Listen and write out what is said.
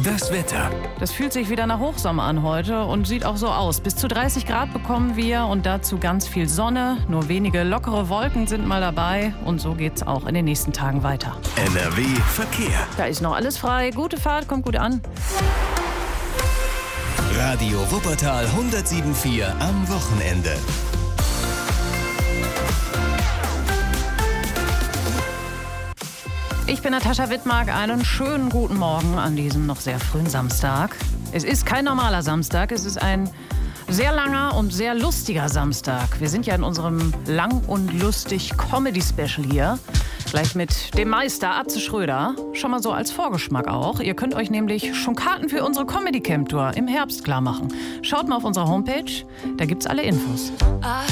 Das Wetter. Das fühlt sich wieder nach Hochsommer an heute und sieht auch so aus. Bis zu 30 Grad bekommen wir und dazu ganz viel Sonne. Nur wenige lockere Wolken sind mal dabei. Und so geht's auch in den nächsten Tagen weiter. NRW Verkehr. Da ist noch alles frei. Gute Fahrt, kommt gut an. Radio Wuppertal 107.4 am Wochenende. Ich bin Natascha Wittmark. Einen schönen guten Morgen an diesem noch sehr frühen Samstag. Es ist kein normaler Samstag, es ist ein sehr langer und sehr lustiger Samstag. Wir sind ja in unserem Lang und Lustig Comedy Special hier. Gleich mit dem Meister Atze Schröder. Schon mal so als Vorgeschmack auch. Ihr könnt euch nämlich schon Karten für unsere Comedy Camp Tour im Herbst klar machen. Schaut mal auf unserer Homepage, da gibt's alle Infos.